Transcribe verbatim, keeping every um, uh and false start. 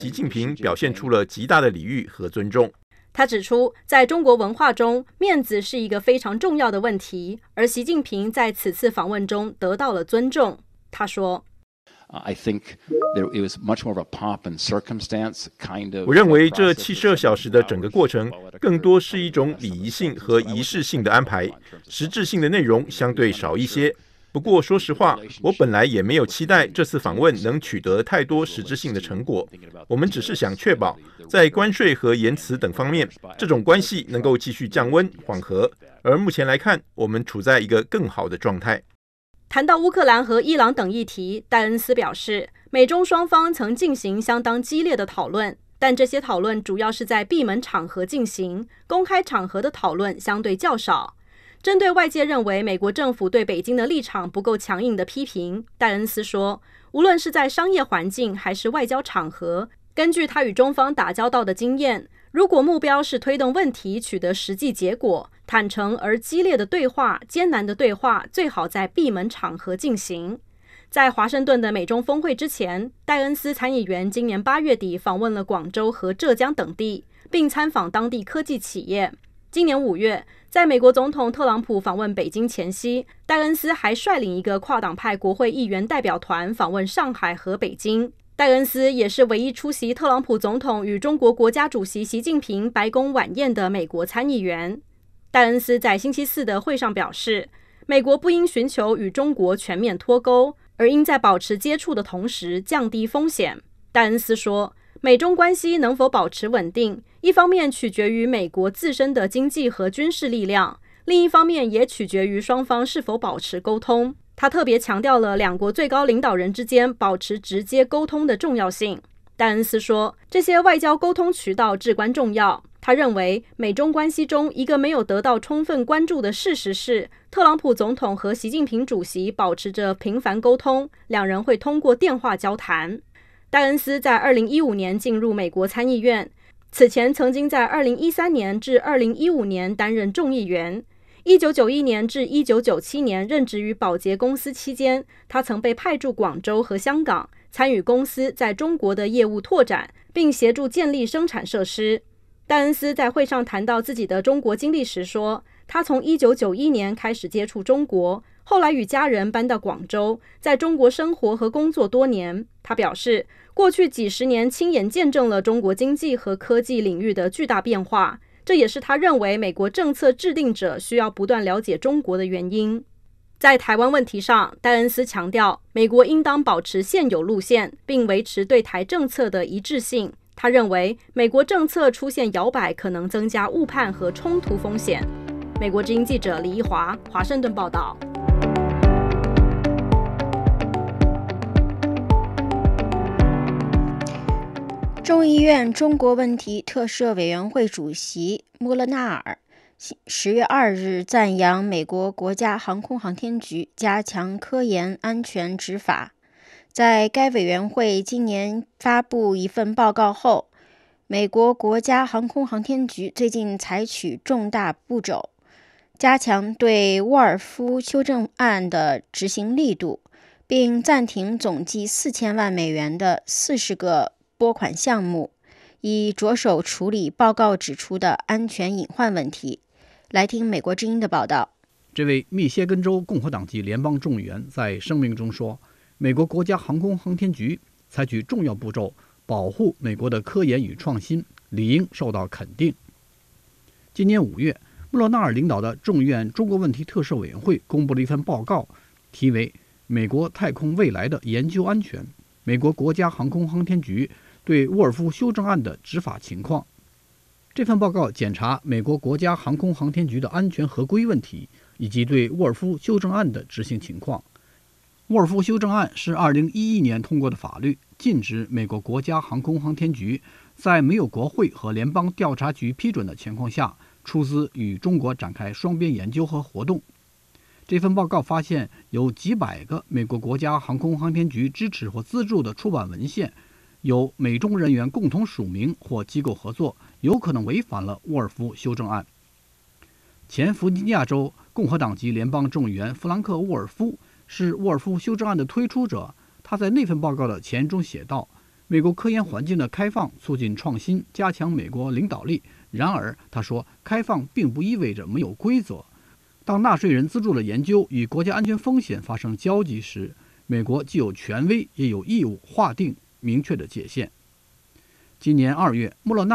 习近平表现出了极大的礼遇和尊重。 他指出，在中国文化中，面子是一个非常重要的问题，而习近平在此次访问中得到了尊重。他说， 我认为这七十二小时的整个过程更多是一种礼仪性和仪式性的安排，实质性的内容相对少一些。不过说实话，我本来也没有期待这次访问能取得太多实质性的成果。我们只是想确保在关税和言辞等方面，这种关系能够继续降温缓和，而目前来看，我们处在一个更好的状态。 谈到乌克兰和伊朗等议题，戴恩斯表示，美中双方曾进行相当激烈的讨论，但这些讨论主要是在闭门场合进行，公开场合的讨论相对较少。针对外界认为美国政府对北京的立场不够强硬的批评，戴恩斯说，无论是在商业环境还是外交场合，根据他与中方打交道的经验，如果目标是推动问题取得实际结果，坦诚而激烈的对话、艰难的对话最好在闭门场合进行。在华盛顿的美中峰会之前，戴恩斯参议员今年八月底访问了广州和浙江等地，并参访当地科技企业。今年五月，在美国总统特朗普访问北京前夕，戴恩斯还率领一个跨党派国会议员代表团访问上海和北京。戴恩斯也是唯一出席特朗普总统与中国国家主席习近平白宫晚宴的美国参议员。戴恩斯在星期四的会上表示，美国不应寻求与中国全面脱钩，而应在保持接触的同时降低风险。戴恩斯说，美中关系能否保持稳定，一方面取决于美国自身的经济和军事力量，另一方面也取决于双方是否保持沟通。他特别强调了两国最高领导人之间保持直接沟通的重要性。戴恩斯说，这些外交沟通渠道至关重要。他认为，美中关系中一个没有得到充分关注的事实是，特朗普总统和习近平主席保持着频繁沟通，两人会通过电话交谈。戴恩斯在二零一五年进入美国参议院，此前曾经在二零一三年至二零一五年担任众议员。一九九一年至一九九七年任职于宝洁公司期间，他曾被派驻广州和香港，参与公司在中国的业务拓展，并协助建立生产设施。戴恩斯在会上谈到自己的中国经历时说，他从一九九一年开始接触中国，后来与家人搬到广州，在中国生活和工作多年。他表示，过去几十年亲眼见证了中国经济和科技领域的巨大变化，这也是他认为美国政策制定者需要不断了解中国的原因。在台湾问题上，戴恩斯强调，美国应当保持现有路线，并维持对台政策的一致性。他认为，美国政策出现摇摆可能增加误判和冲突风险。美国之音记者李一华，华盛顿报道。 众议院中国问题特设委员会主席穆勒纳尔十月二日赞扬美国国家航空航天局加强科研安全执法。在该委员会今年发布一份报告后，美国国家航空航天局最近采取重大步骤，加强对沃尔夫修正案的执行力度，并暂停总计四千万美元的四十个拨款项目，以着手处理报告指出的安全隐患问题。来听美国之音的报道。 这位密歇根州共和党籍联邦众议员在声明中说，美国国家航空航天局采取重要步骤保护美国的科研与创新，理应受到肯定。今年五月，穆勒纳尔领导的众议院中国问题特设委员会公布了一份报告，题为《美国太空未来的研究安全：美国国家航空航天局对沃尔夫修正案的执法情况》。这份报告检查美国国家航空航天局的安全合规问题，以及对沃尔夫修正案的执行情况。沃尔夫修正案是二零一一年通过的法律，禁止美国国家航空航天局在没有国会和联邦调查局批准的情况下出资与中国展开双边研究和活动。这份报告发现，有几百个美国国家航空航天局支持或资助的出版文献有美中人员共同署名或机构合作，有可能违反了沃尔夫修正案。前弗吉尼亚州共和党籍联邦众议员弗兰克·沃尔夫是沃尔夫修正案的推出者。他在那份报告的前中写道， 美国科研环境的开放促进创新，加强美国领导力。然而，他说，开放并不意味着没有规则。当纳税人资助的研究与国家安全风险发生交集时，美国既有权威也有义务划定明确的界限。今年二月，穆勒纳